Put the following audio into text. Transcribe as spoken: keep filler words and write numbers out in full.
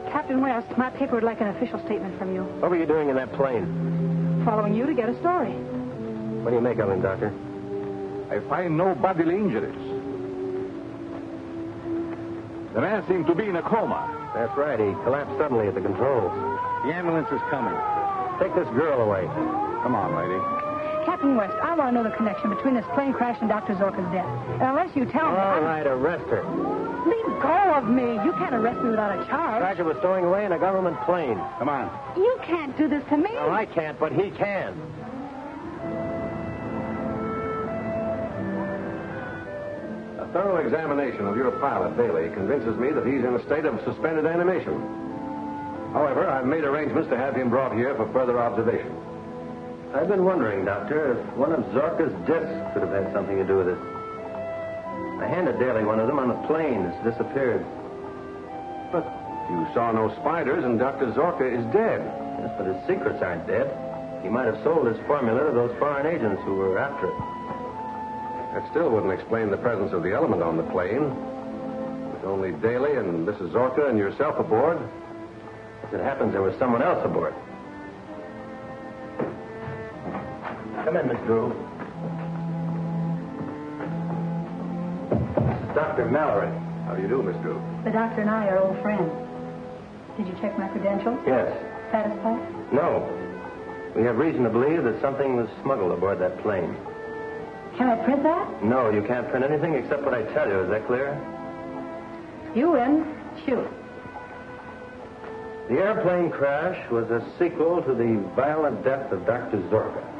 Captain West, my paper would like an official statement from you. What were you doing in that plane? Following you to get a story. What do you make of him, Doctor? I find no bodily injuries. The man seemed to be in a coma. That's right. He collapsed suddenly at the controls. The ambulance is coming. Take this girl away. Come on, lady. Captain West, I want to know the connection between this plane crash and Doctor Zorka's death. And unless you tell me... All I'm... right, arrest her. Leave go of me. You can't arrest me without a charge. Crasher was stowing away in a government plane. Come on. You can't do this to me. No, I can't, but he can. A thorough examination of your pilot, Bailey, convinces me that he's in a state of suspended animation. However, I've made arrangements to have him brought here for further observation. I've been wondering, Doctor, if one of Zorka's discs could have had something to do with it. I handed Daly one of them on the plane. It's disappeared. But you saw no spiders, and Doctor Zorka is dead. Yes, but his secrets aren't dead. He might have sold his formula to those foreign agents who were after it. That still wouldn't explain the presence of the element on the plane. With only Daly and Missus Zorka and yourself aboard. As it happens, there was someone else aboard. Come in, Miss Drew. This is Doctor Mallory. How do you do, Miss Drew? The doctor and I are old friends. Did you check my credentials? Yes. Satisfied? No. We have reason to believe that something was smuggled aboard that plane. Can I print that? No, you can't print anything except what I tell you. Is that clear? You win. Shoot. The airplane crash was a sequel to the violent death of Doctor Zorka.